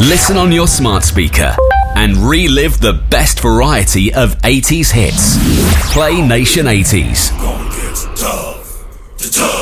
Listen on your smart speaker and relive the best variety of 80s hits. Play Nation 80s.